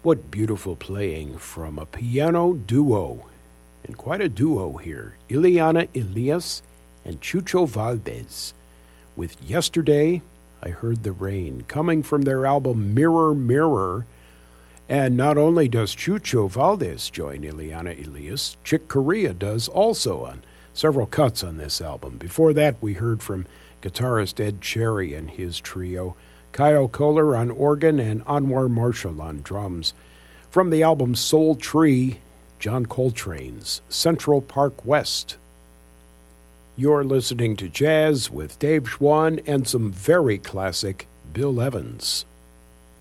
What beautiful playing from a piano duo, and quite a duo here, Ileana Elias and Chucho Valdez. With Yesterday, I Heard the Rain, coming from their album Mirror, Mirror. And not only does Chucho Valdez join Ileana Elias, Chick Corea does also on several cuts on this album. Before that, we heard from guitarist Ed Cherry and his trio, Kyle Kohler on organ and Anwar Marshall on drums. From the album Soul Tree, John Coltrane's Central Park West. You're listening to Jazz with Dave Schwann and some very classic Bill Evans.